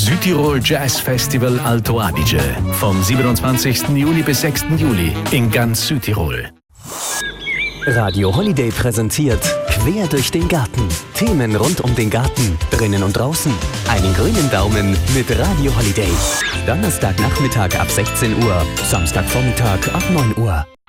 Südtirol Jazz Festival Alto Adige. Vom 27. Juni bis 6. Juli in ganz Südtirol. Radio Holiday präsentiert Quer durch den Garten. Themen rund um den Garten, drinnen und draußen. Einen grünen Daumen mit Radio Holiday. Donnerstagnachmittag ab 16 Uhr, Samstagvormittag ab 9 Uhr.